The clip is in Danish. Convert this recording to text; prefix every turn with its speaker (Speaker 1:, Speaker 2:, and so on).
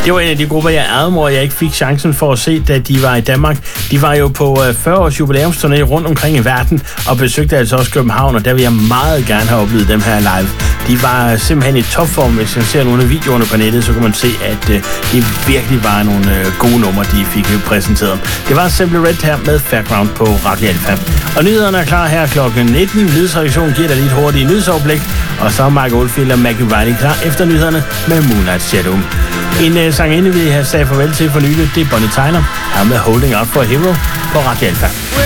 Speaker 1: Det var en af de grupper, jeg ærede mig, og jeg ikke fik chancen for at se, da de var i Danmark. De var jo på 40-års jubilæumsturné rundt omkring i verden, og besøgte altså også København, og der vil jeg meget gerne have oplevet dem her live. De var simpelthen i topform. Hvis man ser nogle af videoerne på nettet, så kan man se, at det virkelig var nogle gode numre, de fik præsenteret. Det var Simply Red her med Fairground på Radio Alfa. Og nyhederne er klar her klokken 19. Nyhedsredaktionen giver dig lidt hurtigt nyhedsoverblik, og så er Mark Oldfield og Maggie Riley klar efter nyhederne med Moonlight Shadow. En sangerinde, vi har sagt farvel til for nylig, det er Bonnie Tyler, her med Holding Out for a Hero på Radio Alfa.